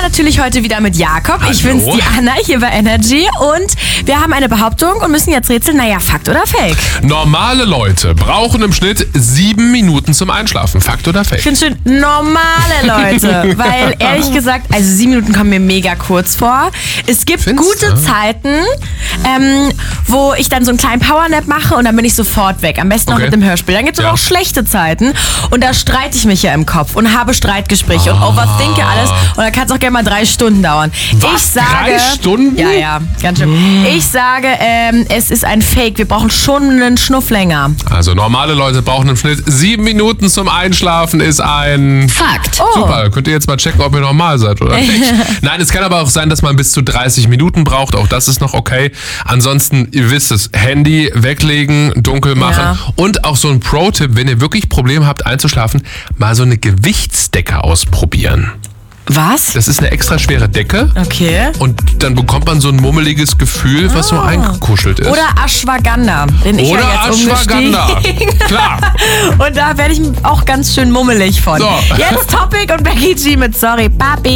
natürlich heute wieder mit Jakob. Hallo. Ich bin's, die Anna, hier bei Energy. Und wir haben eine Behauptung und müssen jetzt rätseln, naja, Fakt oder Fake? Normale Leute brauchen im Schnitt 7 Minuten zum Einschlafen. Fakt oder Fake? Ich finde schön normale Leute, weil ehrlich gesagt, also 7 Minuten kommen mir mega kurz vor. Es gibt gute Zeiten, wo ich dann so einen kleinen Powernap mache und dann bin ich sofort weg. Am besten noch mit dem Hörspiel. Dann gibt es aber auch schlechte Zeiten und da streite ich mich ja im Kopf und habe Streitgespräche und overthinke alles und da kann es auch gerne mal 3 Stunden dauern. Was? Ich sage, 3 Stunden? Ja, ganz schön. Ich sage, es ist ein Fake. Wir brauchen schon einen Schnuff länger. Also normale Leute brauchen im Schnitt 7 Minuten zum Einschlafen ist ein Fakt. Super, könnt ihr jetzt mal checken, ob ihr normal seid oder nicht. Nein, es kann aber auch sein, dass man bis zu 30 Minuten braucht. Auch das ist noch okay. Ansonsten, ihr wisst es, Handy weglegen, dunkel machen. Und auch so ein Pro-Tipp, wenn ihr wirklich Probleme habt einzuschlafen, mal so eine Gewichtsdecke ausprobieren. Was? Das ist eine extra schwere Decke. Okay. Und dann bekommt man so ein mummeliges Gefühl, was so eingekuschelt ist. Oder Ashwagandha. Bin ich ja jetzt Ashwagandha. Klar. Und da werde ich auch ganz schön mummelig von. So. Jetzt Topic und Becky G mit Sorry, Papi.